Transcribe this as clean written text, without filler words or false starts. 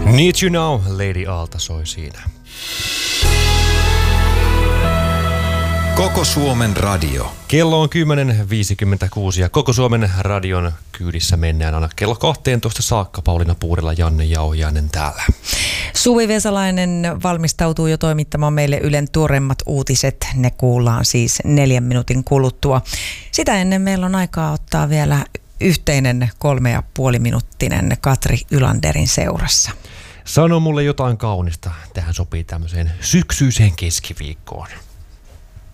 Need You Now, Lady Aalta soi siinä. Koko Suomen radio. Kello on 10.56 ja Koko Suomen radion kyydissä mennään aina kello 12 saakka. Pauliina Puurila, Janne Jauhiainen täällä. Suvi Vesalainen valmistautuu jo toimittamaan meille Ylen tuoreimmat uutiset. Ne kuullaan siis 4 minuutin kuluttua. Sitä ennen meillä on aikaa ottaa vielä yhteinen 3,5-minuuttinen Katri Ylanderin seurassa. Sano mulle jotain kaunista. Tähän sopii tämmöiseen syksyiseen keskiviikkoon.